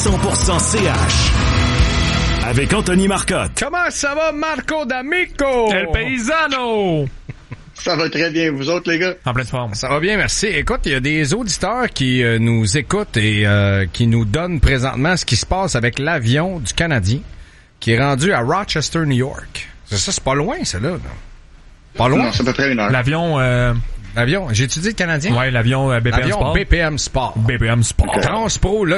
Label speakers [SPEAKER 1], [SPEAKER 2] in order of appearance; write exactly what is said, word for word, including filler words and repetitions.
[SPEAKER 1] cent pour cent C H avec Anthony Marcotte.
[SPEAKER 2] Comment ça va, Marco D'Amico?
[SPEAKER 3] El Paisano!
[SPEAKER 4] Ça va très bien, vous autres, les gars?
[SPEAKER 3] En pleine forme.
[SPEAKER 2] Ça va bien, merci. Écoute, il y a des auditeurs qui euh, nous écoutent et euh, qui nous donnent présentement ce qui se passe avec l'avion du Canadien qui est rendu à Rochester, New York. C'est ça, c'est pas loin, ça, là. Pas loin?
[SPEAKER 4] Non, c'est à peu près une heure.
[SPEAKER 3] L'avion, euh...
[SPEAKER 2] L'avion, j'ai étudié le Canadien?
[SPEAKER 3] Ouais, l'avion euh, B P M
[SPEAKER 2] l'avion
[SPEAKER 3] Sport.
[SPEAKER 2] B P M Sport.
[SPEAKER 3] B P M Sport.
[SPEAKER 2] Transpro, là,